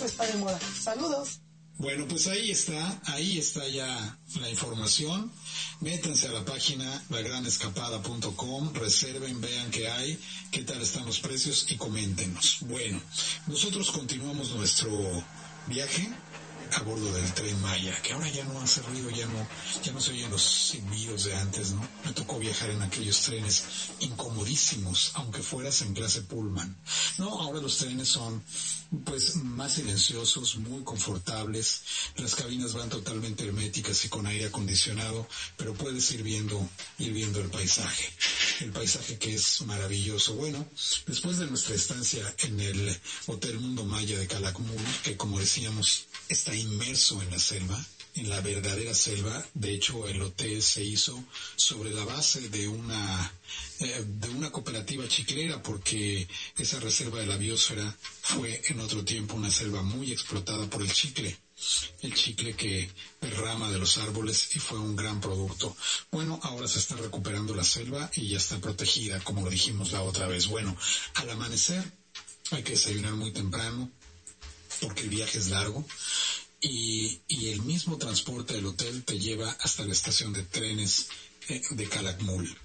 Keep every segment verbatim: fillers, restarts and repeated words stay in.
esto está de moda. Saludos. Bueno, pues ahí está, ahí está ya la información. Métanse a la página la gran escapada punto com, reserven, vean qué hay, qué tal están los precios y coméntenos. Bueno, nosotros continuamos nuestro viaje a bordo del Tren Maya, que ahora ya no hace ruido, ya no, ya no se oyen los silbidos de antes, ¿no? Me tocó viajar en aquellos trenes incomodísimos, aunque fueras en clase Pullman. No, ahora los trenes son, pues, más silenciosos, muy confortables, las cabinas van totalmente herméticas y con aire acondicionado, pero puedes ir viendo, ir viendo el paisaje, el paisaje que es maravilloso. Bueno, después de nuestra estancia en el Hotel Mundo Maya de Calakmul, que como decíamos, está inmerso en la selva, en la verdadera selva. De hecho, el hotel se hizo sobre la base de una eh, de una cooperativa chiquilera, porque esa reserva de la biosfera fue en otro tiempo una selva muy explotada por el chicle, el chicle que derrama de los árboles, y fue un gran producto. Bueno, ahora se está recuperando la selva y ya está protegida, como lo dijimos la otra vez. Bueno, al amanecer hay que desayunar muy temprano, porque el viaje es largo, y, y el mismo transporte del hotel te lleva hasta la estación de trenes eh, de Calakmul.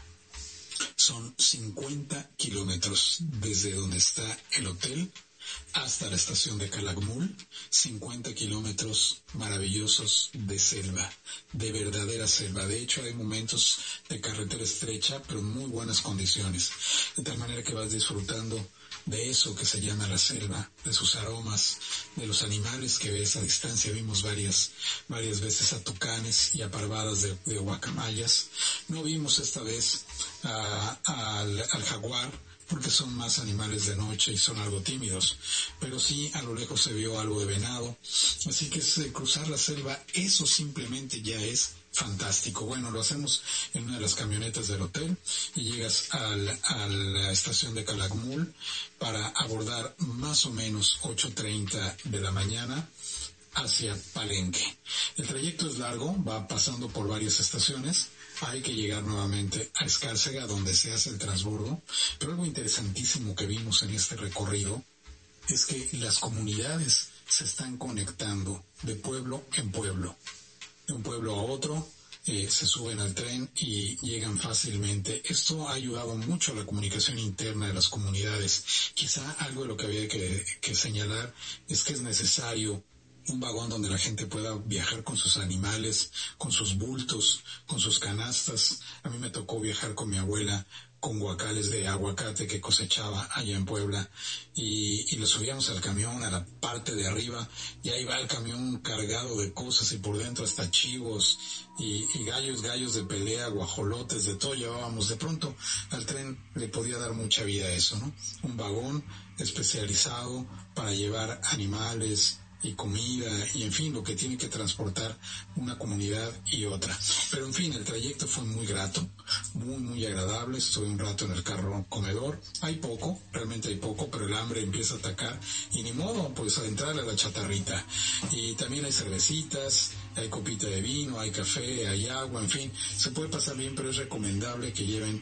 Son cincuenta kilómetros desde donde está el hotel hasta la estación de Calakmul, cincuenta kilómetros maravillosos de selva, de verdadera selva. De hecho, hay momentos de carretera estrecha, pero en muy buenas condiciones, de tal manera que vas disfrutando de eso que se llama la selva, de sus aromas, de los animales que ves a distancia. Vimos varias, varias veces a tucanes y a parvadas de, de guacamayas. No vimos esta vez a, a, al, al jaguar, porque son más animales de noche y son algo tímidos, pero sí a lo lejos se vio algo de venado. Así que es, cruzar la selva, eso simplemente ya es fantástico. Bueno, lo hacemos en una de las camionetas del hotel y llegas al, a la estación de Calakmul para abordar más o menos ocho treinta de la mañana hacia Palenque. El trayecto es largo, va pasando por varias estaciones. Hay que llegar nuevamente a Escárcega, donde se hace el transbordo, pero algo interesantísimo que vimos en este recorrido es que las comunidades se están conectando de pueblo en pueblo, de un pueblo a otro, eh, se suben al tren y llegan fácilmente. Esto ha ayudado mucho a la comunicación interna de las comunidades. Quizá algo de lo que había que, que señalar es que es necesario un vagón donde la gente pueda viajar con sus animales, con sus bultos, con sus canastas. A mí me tocó viajar con mi abuela con guacales de aguacate que cosechaba allá en Puebla, y, y lo subíamos al camión, a la parte de arriba, y ahí va el camión cargado de cosas, y por dentro hasta chivos y, y gallos, gallos de pelea, guajolotes, de todo llevábamos. De pronto al tren le podía dar mucha vida a eso, ¿no? Un vagón especializado para llevar animales y comida, y en fin, lo que tiene que transportar una comunidad y otra. Pero en fin, el trayecto fue muy grato, muy, muy agradable. Estuve un rato en el carro comedor. Hay poco, realmente hay poco, pero el hambre empieza a atacar, y ni modo, pues a entrarle a la chatarrita. Y también hay cervecitas, hay copita de vino, hay café, hay agua, en fin, se puede pasar bien, pero es recomendable que lleven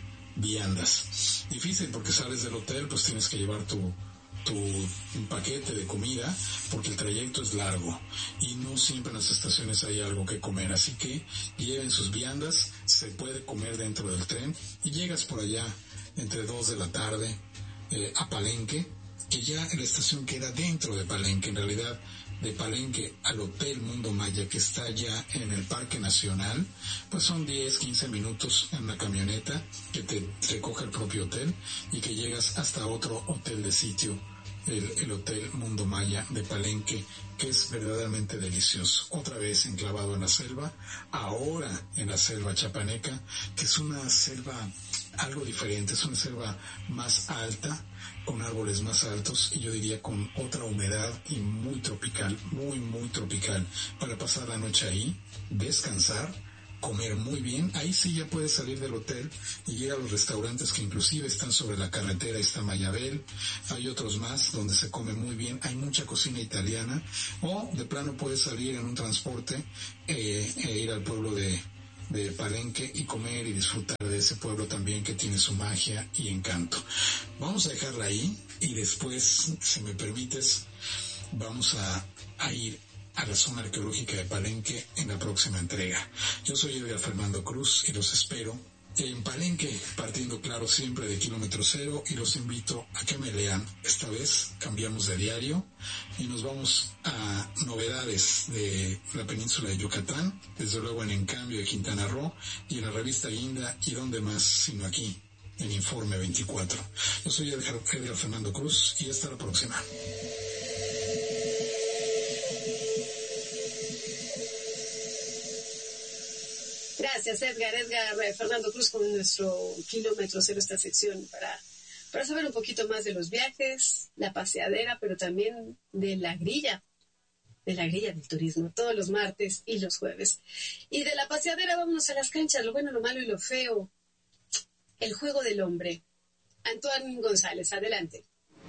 viandas. Difícil porque sales del hotel, pues tienes que llevar tu tu un paquete de comida, porque el trayecto es largo y no siempre en las estaciones hay algo que comer, así que lleven sus viandas. Se puede comer dentro del tren y llegas por allá entre dos de la tarde eh, a Palenque, que ya la estación queda dentro de Palenque. En realidad, de Palenque al Hotel Mundo Maya, que está ya en el Parque Nacional, pues son diez, quince minutos en la camioneta que te recoge el propio hotel, y que llegas hasta otro hotel de sitio, el, el Hotel Mundo Maya de Palenque, que es verdaderamente delicioso. Otra vez enclavado en la selva, ahora en la selva chapaneca, que es una selva algo diferente, es una selva más alta, con árboles más altos, y yo diría con otra humedad, y muy tropical, muy, muy tropical, para pasar la noche ahí, descansar, comer muy bien. Ahí sí ya puedes salir del hotel y ir a los restaurantes que inclusive están sobre la carretera. Está Mayabel, hay otros más donde se come muy bien, hay mucha cocina italiana, o de plano puedes salir en un transporte eh, e ir al pueblo de de Palenque y comer y disfrutar de ese pueblo también, que tiene su magia y encanto. Vamos a dejarla ahí, y después, si me permites, vamos a, a ir a la zona arqueológica de Palenque en la próxima entrega. Yo soy Edgar Fernando Cruz y los espero en Palenque, partiendo claro siempre de kilómetro cero, y los invito a que me lean. Esta vez cambiamos de diario y nos vamos a novedades de la península de Yucatán, desde luego en En Cambio de Quintana Roo y en la revista Guinda, y dónde más sino aquí en Informe veinticuatro. Yo soy Edgar, Edgar Fernando Cruz y hasta la próxima. Gracias, Edgar. Edgar Fernando Cruz con nuestro kilómetro cero, esta sección para, para saber un poquito más de los viajes, la paseadera, pero también de la grilla, de la grilla del turismo, todos los martes y los jueves. Y de la paseadera vámonos a las canchas, lo bueno, lo malo y lo feo. El juego del hombre. Antoine González, adelante.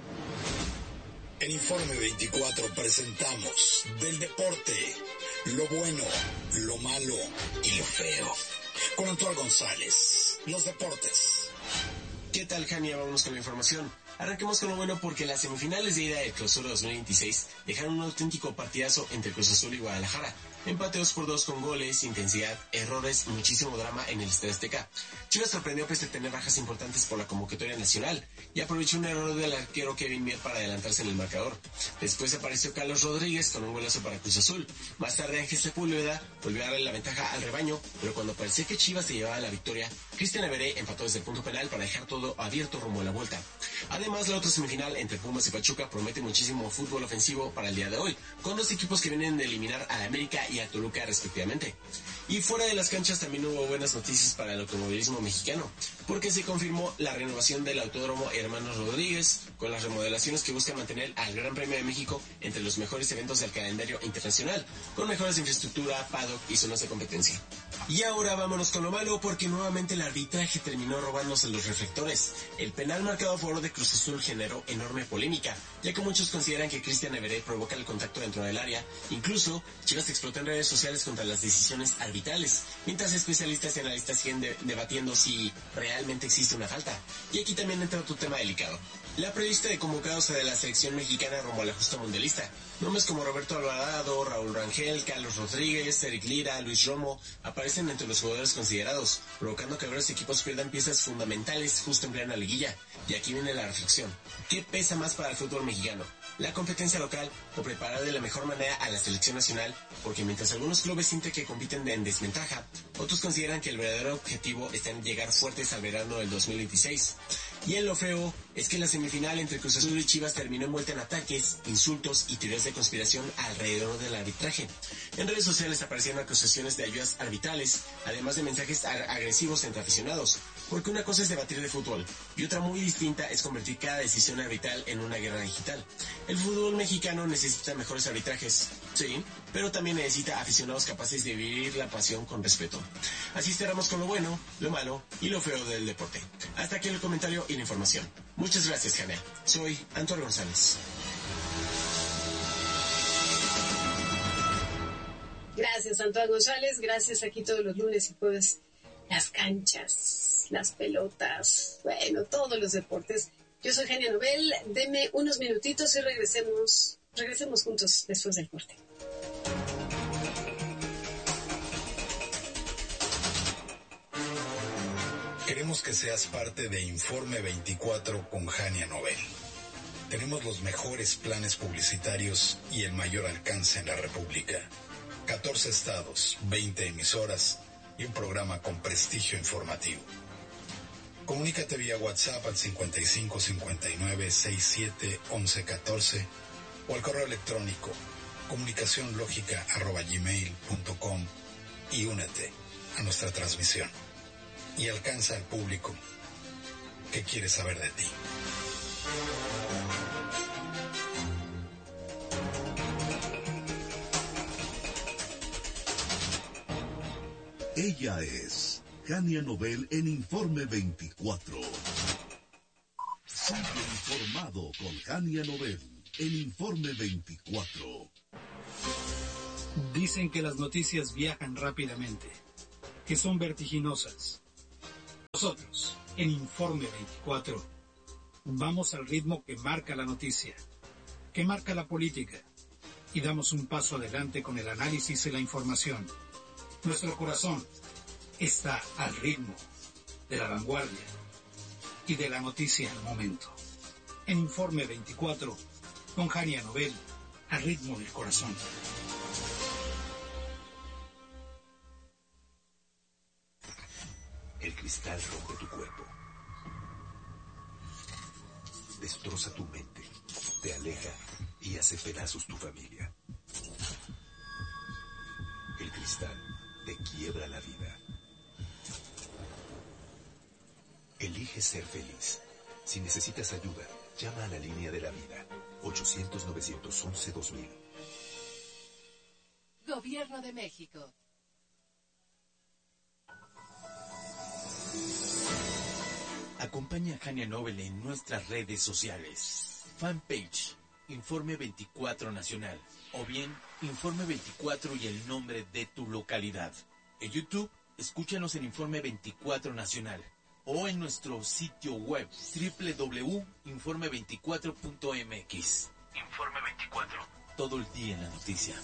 En Informe veinticuatro presentamos del deporte, lo bueno, lo malo y lo feo. Con Antoine González, los deportes. ¿Qué tal, Jania? Vámonos con la información. Arranquemos con lo bueno porque las semifinales de ida del Clausura dos mil veintiséis dejaron un auténtico partidazo entre Cruz Azul y Guadalajara. Empate dos por dos con goles, intensidad, errores y muchísimo drama en el Estadio Azteca. Chivas sorprendió pese a tener bajas importantes por la convocatoria nacional y aprovechó un error del arquero Kevin Mier para adelantarse en el marcador. Después apareció Carlos Rodríguez con un golazo para Cruz Azul. Más tarde Ángel Sepúlveda volvió a darle la ventaja al rebaño, pero cuando parecía que Chivas se llevaba la victoria, Cristian Everé empató desde el punto penal para dejar todo abierto rumbo a la vuelta. Además, la otra semifinal entre Pumas y Pachuca promete muchísimo fútbol ofensivo para el día de hoy, con dos equipos que vienen de eliminar a la América y a Toluca respectivamente. Y fuera de las canchas también hubo buenas noticias para el automovilismo mexicano, porque se confirmó la renovación del Autódromo Hermanos Rodríguez, con las remodelaciones que buscan mantener al Gran Premio de México entre los mejores eventos del calendario internacional, con mejoras de infraestructura, paddock y zonas de competencia. Y ahora vámonos con lo malo, porque nuevamente el arbitraje terminó robándose los reflectores. El penal marcado a favor de Cruz Azul generó enorme polémica, ya que muchos consideran que Cristian Everé provoca el contacto dentro del área. Incluso, Chivas explotó en redes sociales contra las decisiones arbitrales, mientras especialistas y analistas siguen de- debatiendo si realmente existe una falta. Y aquí también entra otro tema delicado: la prelista de convocados de la selección mexicana rumbo a la justa mundialista. Nombres como Roberto Alvarado, Raúl Rangel, Carlos Rodríguez, Eric Lira, Luis Romo aparecen entre los jugadores considerados, provocando que varios equipos pierdan piezas fundamentales justo en plena liguilla. Y aquí viene la reflexión: ¿qué pesa más para el fútbol mexicano? ¿La competencia local o preparar de la mejor manera a la selección nacional? Porque mientras algunos clubes sienten que compiten en desventaja, otros consideran que el verdadero objetivo está en llegar fuertes al verano del dos mil veintiséis. Y en lo feo es que la semifinal entre Cruz Azul y Chivas terminó envuelta en ataques, insultos y teorías de conspiración alrededor del arbitraje. En redes sociales aparecieron acusaciones de ayudas arbitrales, además de mensajes ag- agresivos entre aficionados, porque una cosa es debatir de fútbol y otra muy distinta es convertir cada decisión arbitral en una guerra digital. El fútbol mexicano necesita mejores arbitrajes, sí, pero también necesita aficionados capaces de vivir la pasión con respeto. Así cerramos con lo bueno, lo malo y lo feo del deporte. Hasta aquí el comentario y la información. Muchas gracias, Jana. Soy Antonio González. Gracias, Antoine González. Gracias, aquí todos los lunes y jueves. Las canchas, las pelotas, bueno, todos los deportes. Yo soy Jania Nobel. Deme unos minutitos y regresemos, regresemos juntos después del corte. Queremos que seas parte de Informe veinticuatro con Jania Nobel. Tenemos los mejores planes publicitarios y el mayor alcance en la República. catorce estados, veinte emisoras y un programa con prestigio informativo. Comunícate vía WhatsApp al cincuenta y cinco cincuenta y nueve sesenta y siete once catorce o al correo electrónico comunicacionlógica arroba gmail punto com y únete a nuestra transmisión y alcanza al público que quiere saber de ti. Ella es Jania Nobel en Informe veinticuatro. Sigue informado con Jania Nobel en Informe veinticuatro. Dicen que las noticias viajan rápidamente, que son vertiginosas. Nosotros, en Informe veinticuatro, vamos al ritmo que marca la noticia, que marca la política, y damos un paso adelante con el análisis y la información. Nuestro corazón está al ritmo de la vanguardia y de la noticia al momento. En Informe veinticuatro, con Jania Nobel, al ritmo del corazón. El cristal rompe tu cuerpo, destroza tu mente, te aleja y hace pedazos tu familia. El cristal te quiebra la vida. Elige ser feliz. Si necesitas ayuda, llama a la línea de la vida, ochocientos, novecientos once, dos mil. Gobierno de México. Acompaña a Jania Nobel en nuestras redes sociales. Fanpage, Informe veinticuatro Nacional. O bien, Informe veinticuatro y el nombre de tu localidad. En YouTube, escúchanos en Informe veinticuatro Nacional. O en nuestro sitio web, doble u doble u doble u punto informe veinticuatro punto m x. Informe veinticuatro. Todo el día en la noticia.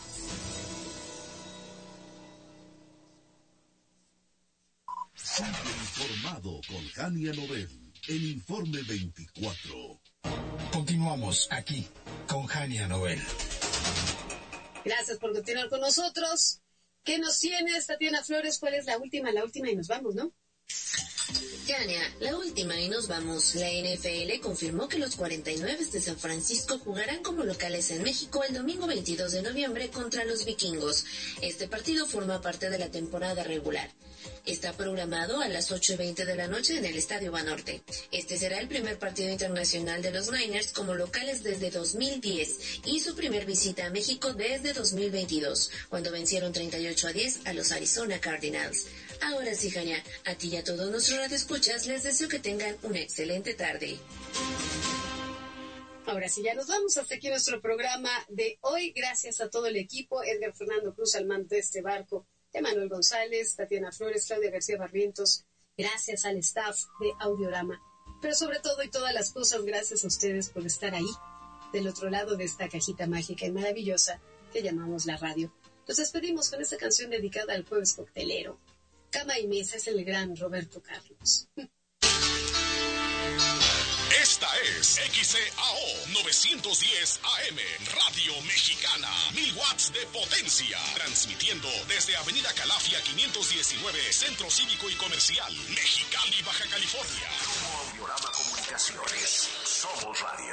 Sigue informado con Jania Nobel en Informe veinticuatro. Continuamos aquí con Jania Nobel. Gracias por continuar con nosotros. ¿Qué nos tienes, Tatiana Flores? ¿Cuál es la última? La última y nos vamos, ¿no? Jania, la última y nos vamos. La N F L confirmó que los cuarenta y nueve de San Francisco jugarán como locales en México el domingo veintidós de noviembre contra los Vikingos. Este partido forma parte de la temporada regular. Está programado a las ocho y veinte de la noche en el Estadio Banorte. Este será el primer partido internacional de los Niners como locales desde dos mil diez y su primer visita a México desde dos mil veintidós, cuando vencieron treinta y ocho a diez a los Arizona Cardinals. Ahora sí, Jania, a ti y a todos nuestros radioescuchas les deseo que tengan una excelente tarde. Ahora sí, ya nos vamos. Hasta aquí nuestro programa de hoy. Gracias a todo el equipo. Edgar Fernando Cruz al mando de este barco. Emanuel González, Tatiana Flores, Claudia García Barrientos. Gracias al staff de Audiorama. Pero sobre todo y todas las cosas, gracias a ustedes por estar ahí, del otro lado de esta cajita mágica y maravillosa que llamamos la radio. Nos despedimos con esta canción dedicada al jueves coctelero. Cama y mesa es el gran Roberto Carlos. Esta es X C A O novecientos diez A M, Radio Mexicana, mil watts de potencia, transmitiendo desde Avenida Calafia quinientos diecinueve, Centro Cívico y Comercial, Mexicali, Baja California. Como Audiorama Comunicaciones, somos radio.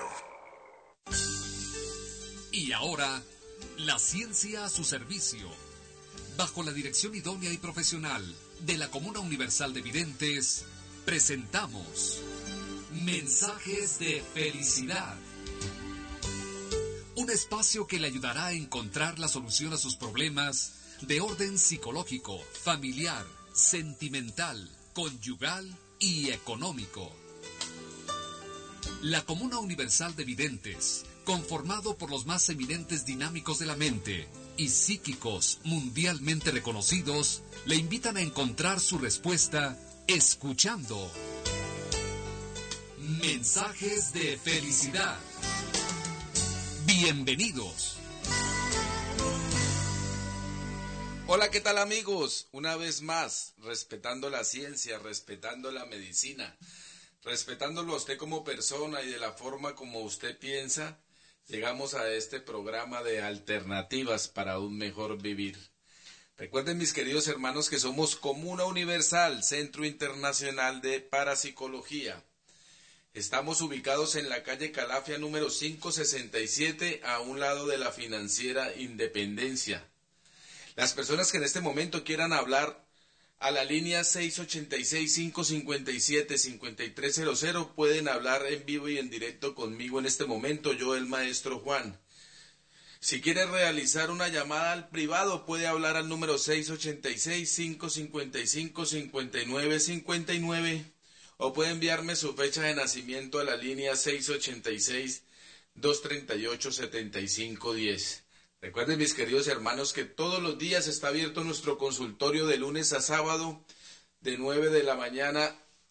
Y ahora, la ciencia a su servicio. Bajo la dirección idónea y profesional de la Comuna Universal de Videntes, presentamos Mensajes de Felicidad. Un espacio que le ayudará a encontrar la solución a sus problemas de orden psicológico, familiar, sentimental, conyugal y económico. La Comuna Universal de Videntes, conformado por los más eminentes dinámicos de la mente y psíquicos mundialmente reconocidos, le invitan a encontrar su respuesta escuchando Mensajes de Felicidad. Bienvenidos. Hola, ¿qué tal, amigos? Una vez más, respetando la ciencia, respetando la medicina, respetándolo a usted como persona y de la forma como usted piensa, llegamos a este programa de alternativas para un mejor vivir. Recuerden, mis queridos hermanos, que somos Comuna Universal, Centro Internacional de Parapsicología. Estamos ubicados en la calle Calafia número quinientos sesenta y siete, a un lado de la financiera Independencia. Las personas que en este momento quieran hablar a la línea seis ocho seis, cinco cinco siete, cinco tres cero cero pueden hablar en vivo y en directo conmigo en este momento, yo el maestro Juan. Si quiere realizar una llamada al privado, puede hablar al número seis ocho seis, cinco cinco cinco, cinco nueve cinco nueve o puede enviarme su fecha de nacimiento a la línea seis ocho seis, dos tres ocho, siete cinco uno cero. Recuerden, mis queridos hermanos, que todos los días está abierto nuestro consultorio de lunes a sábado de nueve de la mañana